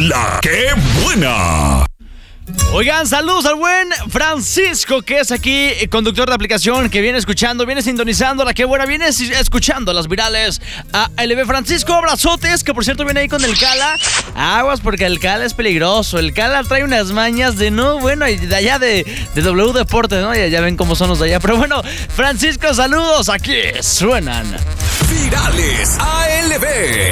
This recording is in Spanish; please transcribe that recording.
La que buena. Oigan, saludos al buen Francisco, que es aquí conductor de aplicación, que viene escuchando, viene sintonizando La que buena, viene escuchando las virales a LB. Francisco, abrazotes, que por cierto viene ahí con el Cala. Aguas, porque el Cala es peligroso. El Cala trae unas mañas de no, bueno, y de allá de W Deportes, ¿no? Ya ven cómo son los de allá. Pero bueno, Francisco, saludos, aquí suenan Virales ALB.